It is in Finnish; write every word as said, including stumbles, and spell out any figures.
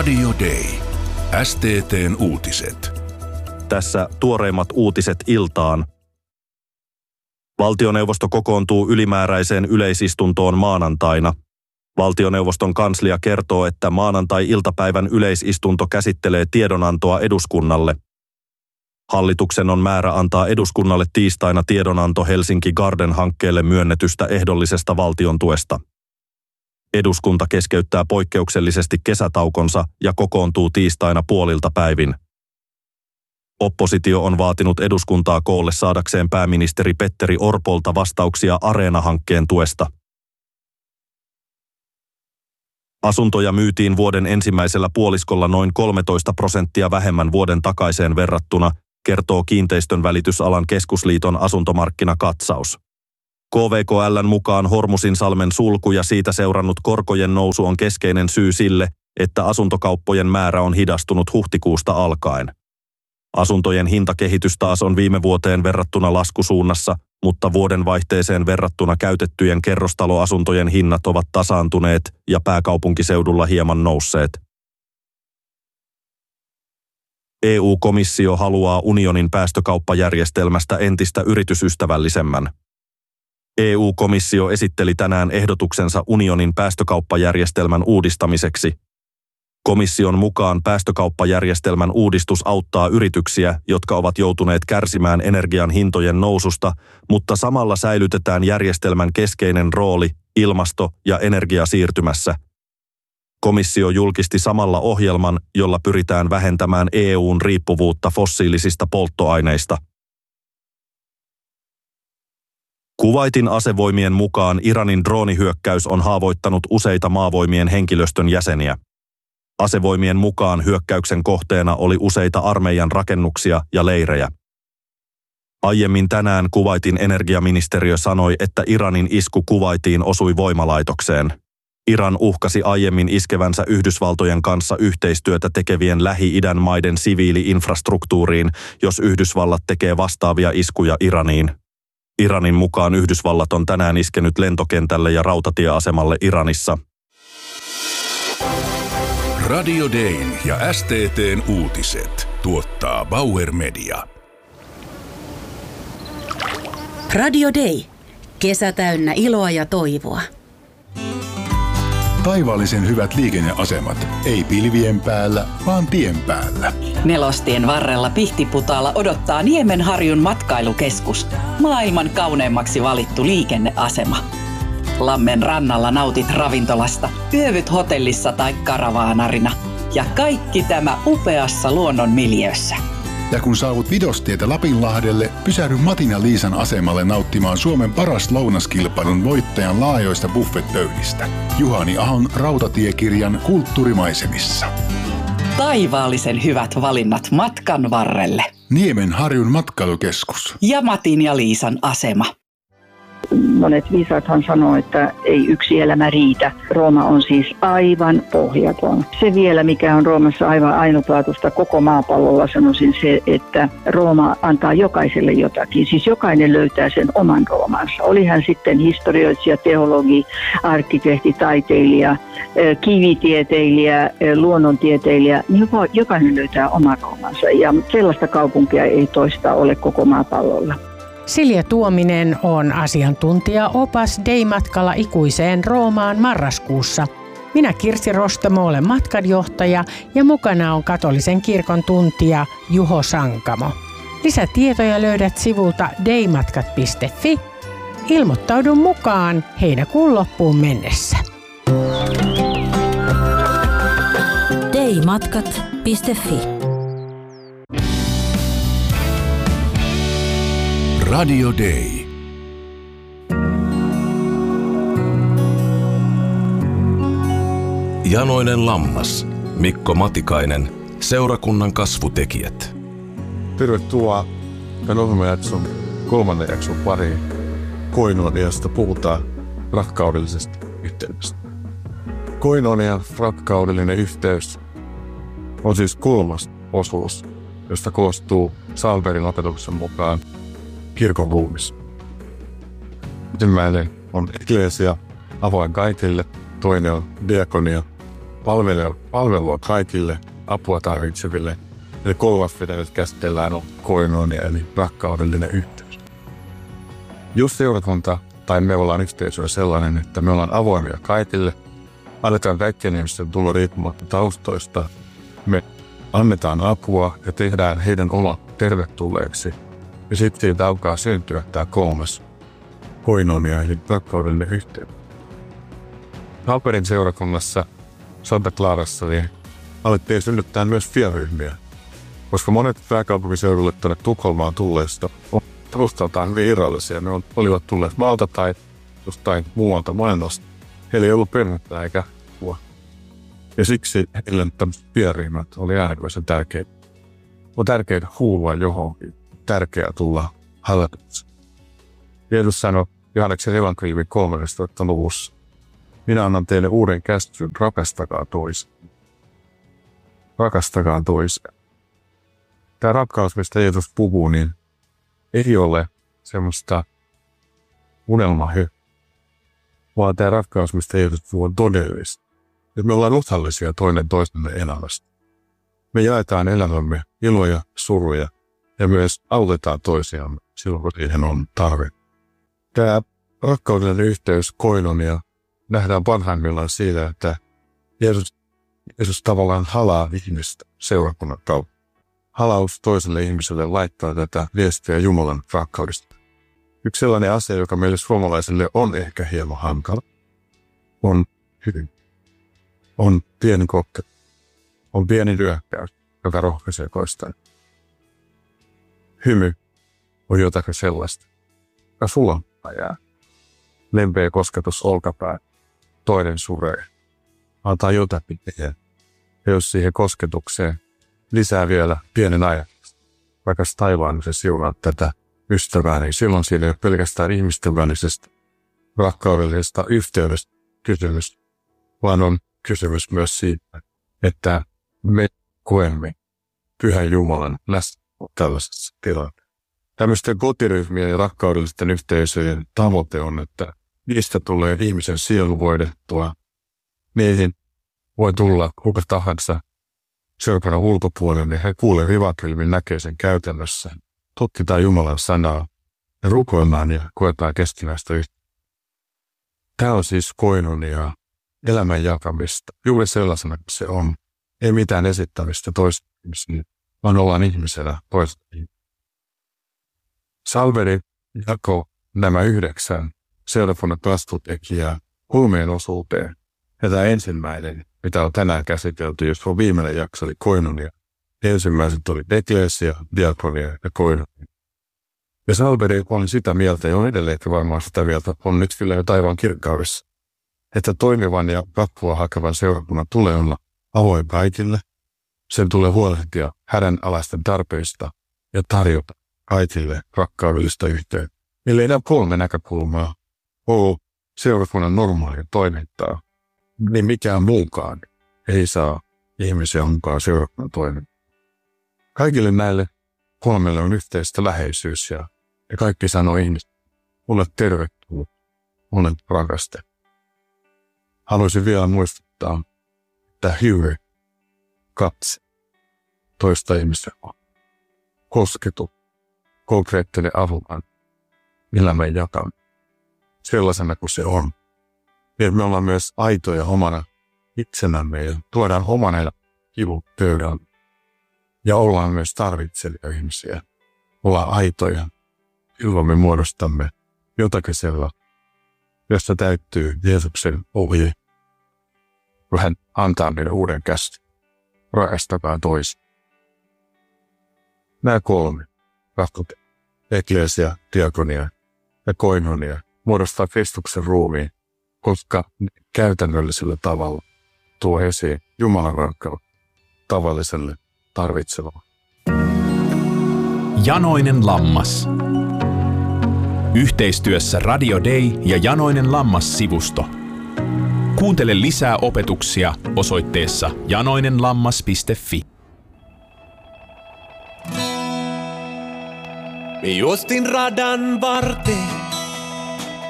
Radio Day. S T T:n uutiset. Tässä tuoreimmat uutiset iltaan. Valtioneuvosto kokoontuu ylimääräiseen yleisistuntoon maanantaina. Valtioneuvoston kanslia kertoo, että maanantai-iltapäivän yleisistunto käsittelee tiedonantoa eduskunnalle. Hallituksen on määrä antaa eduskunnalle tiistaina tiedonanto Helsinki Garden-hankkeelle myönnetystä ehdollisesta valtion tuesta. Eduskunta keskeyttää poikkeuksellisesti kesätaukonsa ja kokoontuu tiistaina puolilta päivin. Oppositio on vaatinut eduskuntaa koolle saadakseen pääministeri Petteri Orpolta vastauksia Areena-hankkeen tuesta. Asuntoja myytiin vuoden ensimmäisellä puoliskolla noin kolmetoista prosenttia vähemmän vuoden takaiseen verrattuna, kertoo Kiinteistön välitysalan keskusliiton asuntomarkkinakatsaus. K V K L:n mukaan Hormusinsalmen sulku ja siitä seurannut korkojen nousu on keskeinen syy sille, että asuntokauppojen määrä on hidastunut huhtikuusta alkaen. Asuntojen hintakehitys taas on viime vuoteen verrattuna laskusuunnassa, mutta vuoden vaihteeseen verrattuna käytettyjen kerrostaloasuntojen hinnat ovat tasaantuneet ja pääkaupunkiseudulla hieman nousseet. E U-komissio haluaa unionin päästökauppajärjestelmästä entistä yritysystävällisemmän. E U-komissio esitteli tänään ehdotuksensa unionin päästökauppajärjestelmän uudistamiseksi. Komission mukaan päästökauppajärjestelmän uudistus auttaa yrityksiä, jotka ovat joutuneet kärsimään energian hintojen noususta, mutta samalla säilytetään järjestelmän keskeinen rooli ilmasto- ja energiasiirtymässä. Komissio julkisti samalla ohjelman, jolla pyritään vähentämään E U:n riippuvuutta fossiilisista polttoaineista. Kuwaitin asevoimien mukaan Iranin droonihyökkäys on haavoittanut useita maavoimien henkilöstön jäseniä. Asevoimien mukaan hyökkäyksen kohteena oli useita armeijan rakennuksia ja leirejä. Aiemmin tänään Kuwaitin energiaministeriö sanoi, että Iranin isku Kuwaitiin osui voimalaitokseen. Iran uhkasi aiemmin iskevänsä Yhdysvaltojen kanssa yhteistyötä tekevien Lähi-idän maiden siviili-infrastruktuuriin, jos Yhdysvallat tekee vastaavia iskuja Iraniin. Iranin mukaan Yhdysvallat on tänään iskenyt lentokentälle ja rautatieasemalle Iranissa. Radio Dayn ja S T T:n uutiset tuottaa Bauer Media. Radio Day. Kesä täynnä iloa ja toivoa. Taivaallisen hyvät liikenneasemat. Ei pilvien päällä, vaan tien päällä. Nelostien varrella Pihtiputaalla odottaa Niemenharjun matkailukeskus. Maailman kauneimmaksi valittu liikenneasema. Lammen rannalla nautit ravintolasta, yövyt hotellissa tai karavaanarina. Ja kaikki tämä upeassa luonnonmiljössä. Ja kun saavut Vidostietä Lapinlahdelle, pysähdy Matin ja Liisan asemalle nauttimaan Suomen paras lounaskilpailun voittajan laajoista buffetpöydistä. Juhani Ahon rautatiekirjan Kulttuurimaisemissa. Taivaallisen hyvät valinnat matkan varrelle. Niemenharjun matkailukeskus. Ja Matin ja Liisan asema. Monet viisaathan sanoo, että ei yksi elämä riitä. Rooma on siis aivan pohjaton. Se vielä, mikä on Roomassa aivan ainutlaatuista koko maapallolla, sanoisin se, että Rooma antaa jokaiselle jotakin. Siis jokainen löytää sen oman Roomansa. Oli hän sitten historioitsija, teologi, arkkitehti, taiteilija, kivitieteilijä, luonnontieteilijä. Niin jokainen löytää oman Roomansa ja sellaista kaupunkia ei toista ole koko maapallolla. Silja Tuominen on asiantuntija-opas Day-matkalla ikuiseen Roomaan marraskuussa. Minä Kirsi Rostamo olen matkanjohtaja ja mukana on katolisen kirkon tuntija Juho Sankamo. Lisätietoja löydät sivulta daymatkat piste fi. Ilmoittaudu mukaan heinäkuun loppuun mennessä. daymatkat piste fi. Radio Day. Janoinen lammas, Mikko Matikainen, seurakunnan kasvutekijät. Tervetuloa tämän ohjelmajakson kolmannen jakson pariin. Koinoniasta puhutaan rakkaudellisesta yhteydestä. Koinonia, rakkaudellinen yhteys, on siis kolmas osuus, josta koostuu Salberin opetuksen mukaan kirkon ruumis. Ensimmäinen on eklesia, avoin kaikille, toinen on diakonia palvelua kaikille apua tarvitseville. Eli kolmas, mitä nyt käsitellään, on koinonia, eli rakkaudellinen yhteys. Jos seurakunta tai me ollaan yhteisöä sellainen, että me ollaan avoimia kaikille, annetaan kaikkien ihmisten tulla riippumatta taustoista, me annetaan apua ja tehdään heidän olo tervetulleeksi. Ja sitten siitä alkaa syntyä tämä kolmas koinonia, eli rakkaudellinen yhteys. Alperin seurakunnassa Santa Clarassa niin alettiin synnyttää myös pienryhmiä, koska monet pääkaupunkiseudulle tuonne Tukholmaan tulleista on taustaltaan hyvin irrallisia. Ne olivat tulleet maalta tai jostain muualta maailmasta. Heillä ei ollut perhettä eikä apua. Ja siksi heille tämmöiset pienryhmät oli äärimmäisen tärkeitä. On tärkeää kuulua johonkin. Tärkeää tulla hallituksi. Jeesus sanoi Johanneksen evankeliumin kolmannessa luvussa: minä annan teille uuden käskyn, rakastakaa toisia. Rakastakaa toisia. Tämä rakkaus, mistä Jeesus puhuu, niin ei ole semmoista unelmahö, vaan tämä rakkaus, mistä Jeesus puhuu, on todellista. Ja me ollaan osallisia toinen toistemme elämästä. Me jaetaan elämämme iloja, suruja ja myös autetaan toisiamme silloin, kun siihen on tarve. Tämä rakkaudellinen yhteys, koinonia, nähdään parhaimmillaan siitä, että Jeesus, Jeesus tavallaan halaa ihmistä seurakunnan kautta. Halaus toiselle ihmiselle laittaa tätä viestiä Jumalan rakkaudesta. Yksi sellainen asia, joka meille suomalaisille on ehkä hieman hankala, on hyvin. On pieni kokka. On pieni ryökkäys, joka rohkaisee toistaan. Hymy on jotakin sellaista, joka sulantaa jää. Lempeä kosketus olkapää, toinen suree. Antaa jotakin tehdä. Ja jos siihen kosketukseen lisää vielä pienen ajatuksen, vaikka taivaan se siunaa tätä ystävää, niin silloin siinä ei ole pelkästään ihmisten välisestä rakkaudellisesta yhteydestä kysymys, vaan on kysymys myös siitä, että me koemme Pyhän Jumalan läsnä tällaisessa tilanteessa. Tämmöisten kotiryhmien ja rakkaudellisten yhteisöjen tavoite on, että niistä tulee ihmisen sielu voidettua. Niihin voi tulla kuka tahansa seurakunnan ulkopuolelle, niin he kuulee rivakelmin, näkee sen käytännössä. Tutkitaan Jumalan sanaa ja rukoillaan ja koetaan keskinäistä yhteyttä. Tämä on siis koinonia, elämän jakamista, juuri sellaisena kuin se on. Ei mitään esittämistä toista ihmisiä, vaan ollaan ihmisenä toista ihmisiä. Salveri jakoi nämä yhdeksän seurakunnan vastuutekijää kolmeen osuuteen. Ja tämä ensimmäinen, mitä on tänään käsitelty, jos on viimeinen jakso, oli koinonia. Ensimmäiset oli eklesia, diakonia ja koinonia. Ja Salveri on sitä mieltä, ja on edelleenkin varmaan sitä mieltä, on nyt kyllä jo taivaan kirkkaudessa, että toimivan ja apua hakevan seurakunnan tulee olla avoin kaikille. Sen tulee huolehtia hädänalaisten tarpeista ja tarjota kaikille rakkaudellista yhteyttä. Eli enää kolme näkökulmaa ole seurakunnan normaalia toimintaa, niin mikään muukaan ei saa ihmisiä mukaan seurakunnan toimintaa. Kaikille näille kolmelle on yhteistä läheisyys ja, ja kaikki sanoo ihmiset, mulle tervetullut, mulle rakastettu. Haluaisin vielä muistuttaa, että hyve, katse, toista ihmistä on kosketu, konkreettinen avunanto, elämän jakaminen, sellaisena kuin se on. Ja me ollaan myös aitoja omana itsenämme ja tuodaan omana kivun pöydän. Ja ollaan myös tarvitsevia ihmisiä. Ollaan aitoja, jolloin me muodostamme jotakin sellaista, jossa täyttyy Jeesuksen ohje, kun hän antaa meille uuden kästin. Rakastakaa toisia. Nämä kolme, rakkautta, eklesia, diakonia ja koinonia, muodostaa Kristuksen ruumiin, koska käytännöllisellä tavalla tuo esiin Jumalan rakkautta tavalliselle tarvitsevalle. Janoinen lammas. Yhteistyössä Radio Day ja Janoinen lammas-sivusto. Kuuntele lisää opetuksia osoitteessa janoinenlammas piste fi. Me juostin radan varteen,